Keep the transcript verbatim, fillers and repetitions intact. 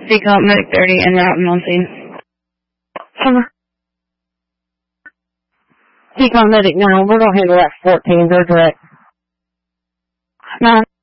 Decom Medic thirty and route on scene. Summer. Decom Medic nine, we're going to handle that fourteen, they're direct. nine.